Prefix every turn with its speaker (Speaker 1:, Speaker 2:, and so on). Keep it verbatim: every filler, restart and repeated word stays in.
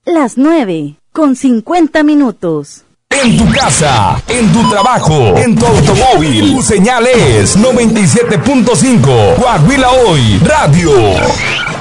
Speaker 1: las nueve con cincuenta minutos.
Speaker 2: En tu casa, en tu trabajo, en tu automóvil, tu señal es noventa y siete punto cinco. Coahuila Hoy Radio.